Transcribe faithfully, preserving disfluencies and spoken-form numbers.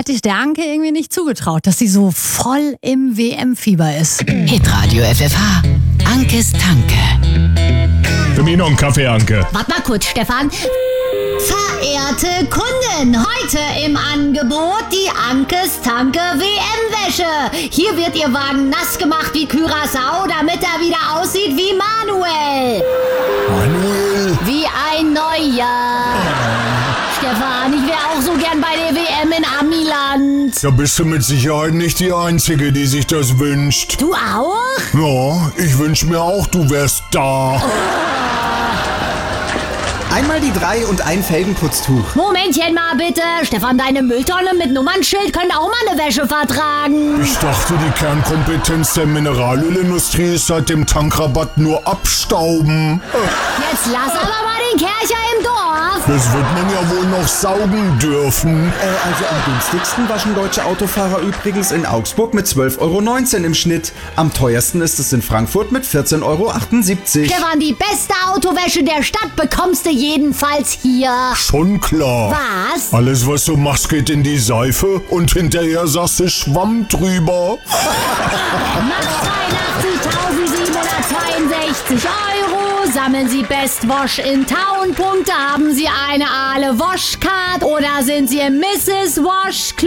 hätte ich der Anke irgendwie nicht zugetraut, dass sie so voll im W M-Fieber ist. Hitradio F F H. Ankes Tanke. Für mich noch einen Kaffee, Anke. Warte mal kurz, Stefan. Verehrte Kunden, heute im Angebot die Ankes Tanke W M-Wäsche. Hier wird Ihr Wagen nass gemacht wie Curaçao, damit er wieder aussieht wie Manuel. Manuel? Wie ein Neujahr. Stefan, ich wäre auch so gern bei der W M in Amiland. Da bist du mit Sicherheit nicht die Einzige, die sich das wünscht. Du auch? Ja, ich wünsch mir auch, du wärst da. Einmal die drei und ein Felgenputztuch. Momentchen mal bitte. Stefan, deine Mülltonne mit Nummernschild könnte auch mal eine Wäsche vertragen. Ich dachte, die Kernkompetenz der Mineralölindustrie ist seit dem Tankrabatt nur abstauben. Jetzt lass aber mal den Kercher im Dorf. Das wird man ja wohl noch saugen dürfen. Äh, also am günstigsten waschen deutsche Autofahrer übrigens in Augsburg mit zwölf Euro neunzehn im Schnitt. Am teuersten ist es in Frankfurt mit vierzehn Euro achtundsiebzig. Stefan, die beste Autowäsche der Stadt bekommst du jedenfalls hier. Schon klar. Was? Alles, was du machst, geht in die Seife und hinterher sagst du Schwamm drüber. Max zweiundachtzigtausendsiebenhundertzweiundsechzig Euro. Sammeln Sie Best Wash in Town. Punkte. Haben Sie eine Aale Wash Card oder sind Sie im Misses Wash Club?